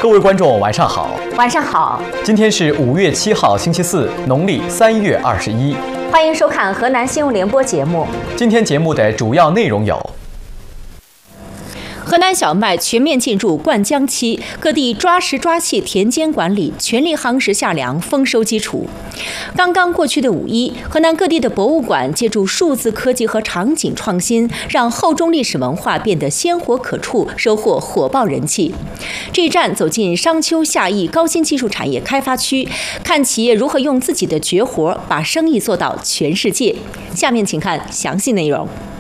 各位观众，晚上好。 晚上好。 今天是5月7号，星期四，农历3月21。 欢迎收看河南新闻联播节目。 今天节目的主要内容有： 河南小麦全面进入灌浆期，各地抓实抓细田间管理，全力夯实夏粮丰收基础。刚刚过去的5·1，河南各地的博物馆借助数字科技和场景创新，让厚重历史文化变得鲜活可触，收获火爆人气。这一站走进商丘夏邑高新技术产业开发区，看企业如何用自己的绝活把生意做到全世界。下面请看详细内容。